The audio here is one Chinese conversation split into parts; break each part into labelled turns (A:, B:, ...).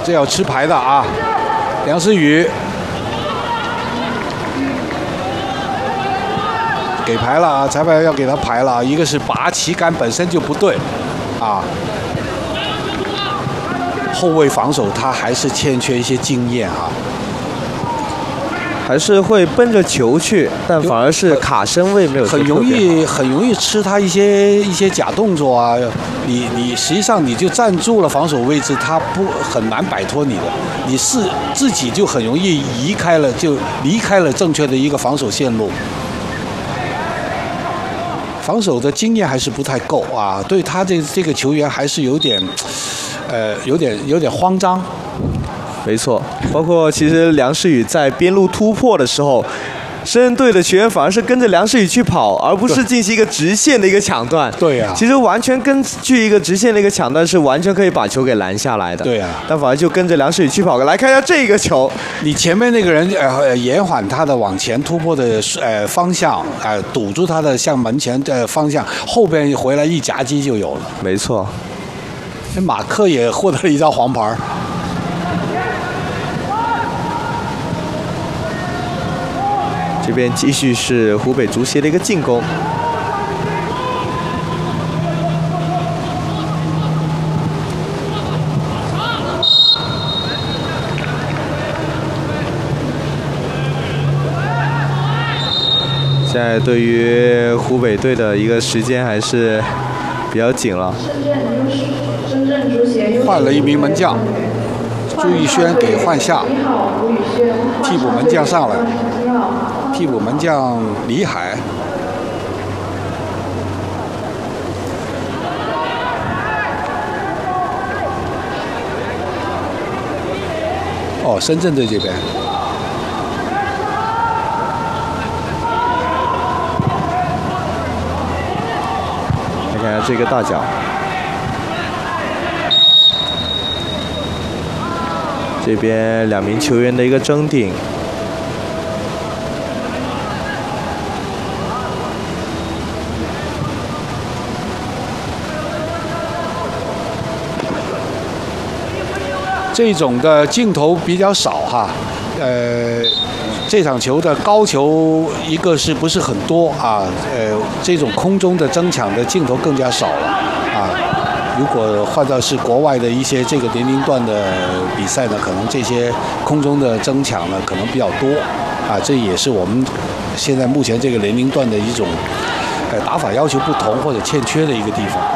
A: 这要吃牌的啊，梁思雨给牌了啊，裁判要给他牌了，一个是拔旗杆本身就不对啊，后卫防守他还是欠缺一些经验啊。
B: 还是会奔着球去，但反而是卡身位没有
A: 很容易吃他一些假动作啊！你实际上你就站住了防守位置，他很难摆脱你的，你是自己就很容易离开了正确的一个防守线路。防守的经验还是不太够啊，对他这个球员还是有点慌张。
B: 没错，包括其实梁世宇在边路突破的时候，深圳队的球员反而是跟着梁世宇去跑，而不是进行一个直线的一个抢断。
A: 对呀、
B: 其实完全根据一个直线的一个抢断是完全可以把球给拦下来的。
A: 对呀、
B: 但反而就跟着梁世宇去跑。来看一下这个球，
A: 你前面那个人延缓他的往前突破的方向，堵住他的向门前的方向，后边回来一夹击就有了。
B: 没错，
A: 马克也获得了一张黄牌。
B: 这边继续是湖北足协的一个进攻。现在对于湖北队的一个时间还是比较紧了。
A: 换了一名门将，朱逸轩给换下，替补门将上来。 替补门将李海，哦，深圳队这边，
B: 来看一下这个大脚，这边两名球员的一个争顶。
A: 这种的镜头比较少哈，这场球的高球一个是不是很多啊？这种空中的争抢的镜头更加少了啊。如果换到是国外的一些这个年龄段的比赛呢，可能这些空中的争抢呢可能比较多啊。这也是我们现在目前这个年龄段的一种打法要求不同或者欠缺的一个地方。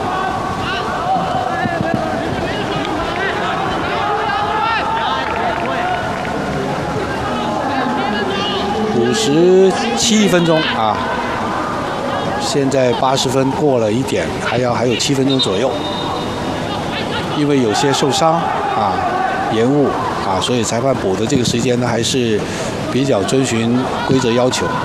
A: 57分钟啊，现在80分过了一点，还有7分钟左右。因为有些受伤啊、延误啊，所以裁判补的这个时间呢，还是比较遵循规则要求。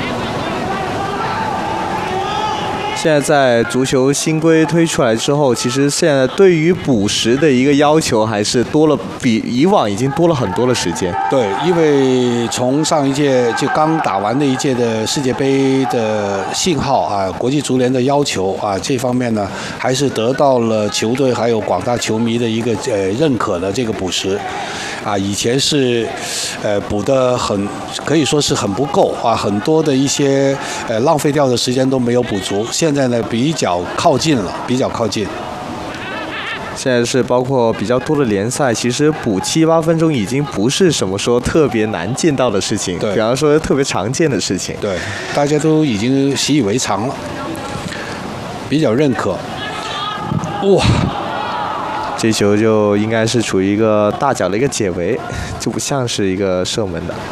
B: 现在在足球新规推出来之后，其实现在对于补时的一个要求还是多了，比以往已经多了很多的时间。
A: 对，因为从上一届就刚打完的一届的世界杯的信号啊，国际足联的要求啊，这方面呢还是得到了球队还有广大球迷的一个认可的这个补时。 啊，以前是，补得可以说是很不够啊，很多的一些浪费掉的时间都没有补足。现在呢，比较靠近了，比较靠近。
B: 现在是包括比较多的联赛，其实补7、8分钟已经不是什么说特别难见到的事情，
A: 对，
B: 比方说特别常见的事情。
A: 对，大家都已经习以为常了，比较认可。哇！
B: 这球就应该是处于一个大脚的一个解围，就不像是一个射门的。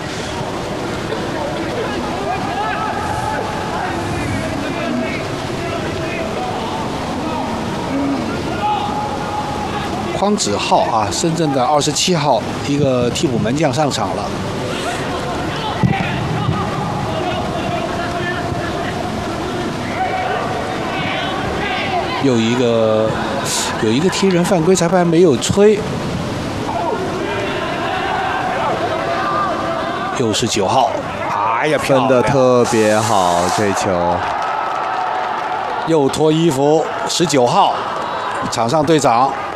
A: 匡子浩啊，深圳的27号一个替补门将上场了。有一个踢人犯规，裁判没有吹。又是9号，哎呀，
B: 分得特别好，这球。
A: 又脱衣服，19号，场上队长。